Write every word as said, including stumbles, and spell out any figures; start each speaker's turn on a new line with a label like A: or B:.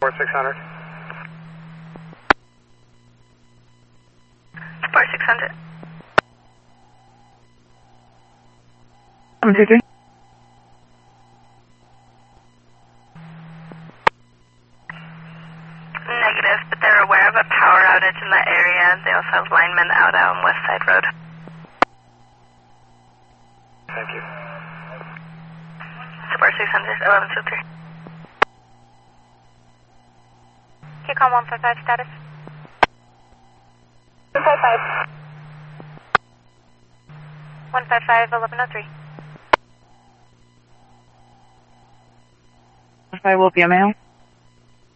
A: Support six hundred.
B: Support six hundred.
C: seven two three.
B: Negative, but they're aware of a power outage in that area. They also have linemen out on West Side Road.
A: Thank you.
B: Support six hundred, eleven two three.
D: Q COM one five five status.
B: one five five.
D: one five five, eleven oh three.
C: I will be a male.